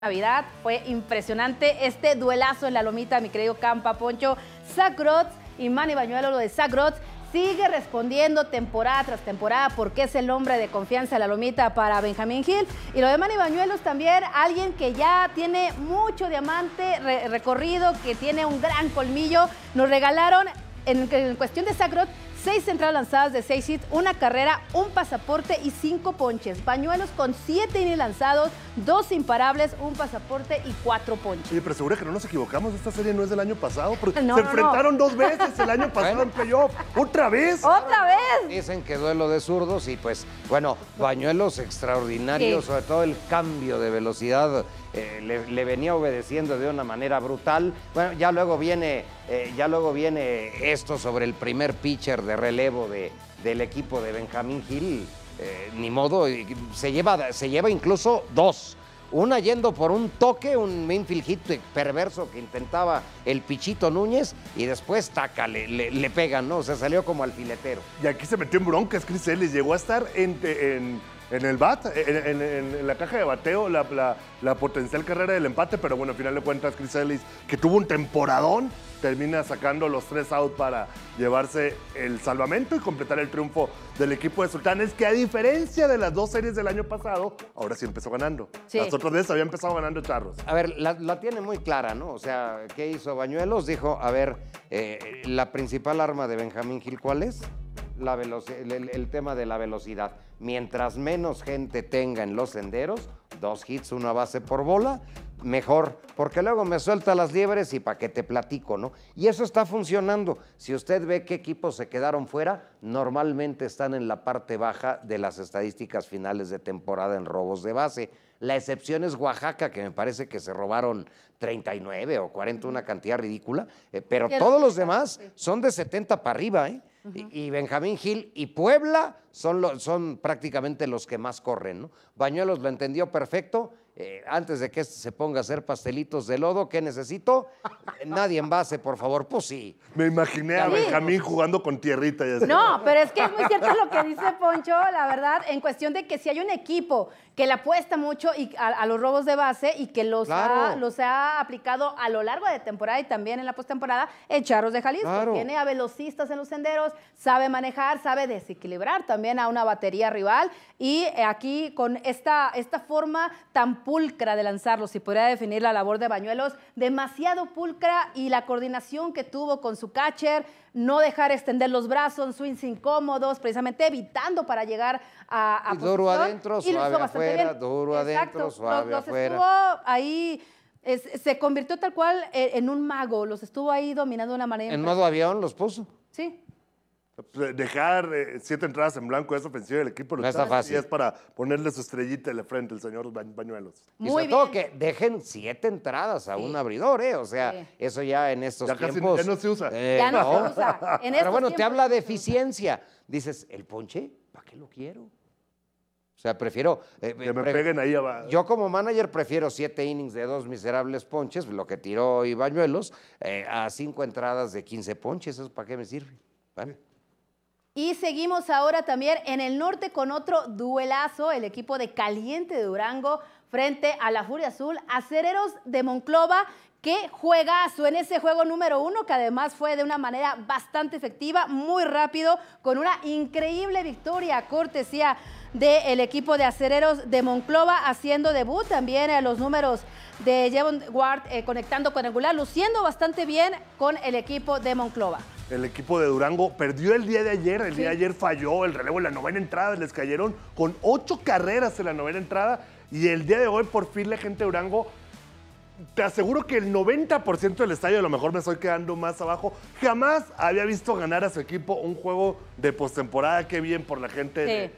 Navidad. Fue impresionante este duelazo en la lomita, mi querido Campa, Poncho. Zach Gross y Manny Bañuelos. Lo de Zach Gross sigue respondiendo temporada tras temporada porque es el hombre de confianza de la lomita para Benjamín Hill. Y lo de Manny Bañuelos también, alguien que ya tiene mucho diamante recorrido, que tiene un gran colmillo. Nos regalaron, en cuestión de Zach Gross, 6 entradas lanzadas de 6 hits, una carrera, un pasaporte y 5 ponches. Bañuelos con 7 innings lanzados, 2 imparables, un pasaporte y 4 ponches. Oye, pero seguro que no nos equivocamos, esta serie no es del año pasado, porque se enfrentaron 2 veces el año pasado en playoff. ¿Otra vez? ¡Otra vez! Dicen que duelo de zurdos y pues, bueno, Bañuelos extraordinario, sobre todo el cambio de velocidad le venía obedeciendo de una manera brutal. Bueno, ya luego viene esto sobre el primer pitcher de relevo del equipo de Benjamín Hill. Ni modo, se lleva incluso 2. Una yendo por un toque, un infield hit perverso que intentaba el Pichito Núñez y después taca, le pegan, ¿no? O sea, salió como alfiletero. Y aquí se metió en broncas Chris Ellis, llegó a estar en el bat, en la caja de bateo, la potencial carrera del empate, pero bueno, al final de cuentas Chris Ellis, que tuvo un temporadón, termina sacando los 3 outs para llevarse el salvamento y completar el triunfo del equipo de Sultanes, que a diferencia de las 2 series del año pasado, ahora sí empezó ganando. Sí. Las otras veces había empezado ganando Charros. A ver, la tiene muy clara, ¿no? O sea, ¿qué hizo Bañuelos? Dijo, a ver, la principal arma de Benjamín Hill, ¿cuál es? El tema de la velocidad. Mientras menos gente tenga en los senderos, 2 hits, 1 base por bola, mejor, porque luego me suelta las liebres y para qué te platico, ¿no? Y eso está funcionando. Si usted ve qué equipos se quedaron fuera, normalmente están en la parte baja de las estadísticas finales de temporada en robos de base. La excepción es Oaxaca, que me parece que se robaron 39 o 40, una cantidad ridícula, pero todos los demás son de 70 para arriba, ¿eh? Y Benjamín Hill y Puebla son prácticamente los que más corren, ¿no? Bañuelos lo entendió perfecto. Antes de que se ponga a hacer pastelitos de lodo, ¿qué necesito? Nadie en base, por favor. Pues sí. Me imaginé a Benjamín jugando con tierrita. Y así. No, pero es que es muy cierto lo que dice Poncho, la verdad, en cuestión de que si hay un equipo que le apuesta mucho a los robos de base y que los ha aplicado a lo largo de temporada y también en la postemporada, el Charros de Jalisco. Claro. Tiene a velocistas en los senderos, sabe manejar, sabe desequilibrar también a una batería rival y aquí con esta forma tan pulcra de lanzarlo, si podría definir la labor de Bañuelos, demasiado pulcra, y la coordinación que tuvo con su catcher, no dejar extender los brazos, swings incómodos, precisamente evitando para llegar a duro adentro, suave afuera, duro adentro, suave afuera. Estuvo ahí, se convirtió tal cual en un mago, los estuvo ahí dominando de una manera. En modo avión los puso. Sí. Dejar 7 entradas en blanco es ofensiva del equipo. No está fácil. Y es para ponerle su estrellita en la frente el señor Bañuelos. Y sobre todo que dejen 7 entradas a un abridor, ¿eh? O sea, eso ya en estos tiempos... Ya no se usa. Ya no se usa. Pero bueno, te habla de eficiencia. Dices, ¿el ponche? ¿Para qué lo quiero? O sea, prefiero... que me peguen ahí abajo. Yo como manager prefiero 7 innings de 2 miserables ponches, lo que tiró hoy Bañuelos, a 5 entradas de 15 ponches. ¿Eso para qué me sirve? ¿Vale? Y seguimos ahora también en el norte con otro duelazo, el equipo de Caliente de Durango frente a la Furia Azul, Acereros de Monclova. Qué juegazo en ese juego número 1, que además fue de una manera bastante efectiva, muy rápido, con una increíble victoria, cortesía del equipo de Acereros de Monclova, haciendo debut también a los números de Jevon Ward, conectando con regular, luciendo bastante bien con el equipo de Monclova. El equipo de Durango perdió el día de ayer. El día de ayer falló el relevo en la 9ª entrada. Les cayeron con 8 carreras en la 9ª entrada. Y el día de hoy, por fin, la gente de Durango, te aseguro que el 90% del estadio, a lo mejor me estoy quedando más abajo, jamás había visto ganar a su equipo un juego de postemporada. Qué bien por la gente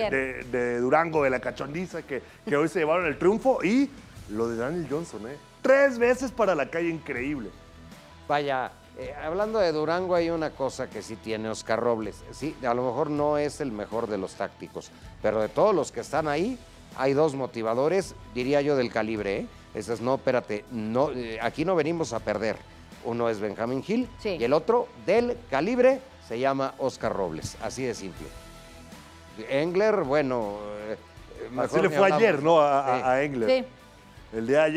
de Durango, de la Cachondiza, que hoy se llevaron el triunfo. Y lo de Daniel Johnson, 3 veces para la calle, increíble. Vaya... hablando de Durango, hay una cosa que sí tiene Oscar Robles. Sí, a lo mejor no es el mejor de los tácticos, pero de todos los que están ahí, hay 2 motivadores, diría yo, del calibre, ¿eh? Esas no, espérate, no, aquí no venimos a perder. Uno es Benjamín Hill y el otro del calibre se llama Oscar Robles, así de simple. Engler, bueno... así le fue ayer, ¿no? A Engler. Sí. El día de ayer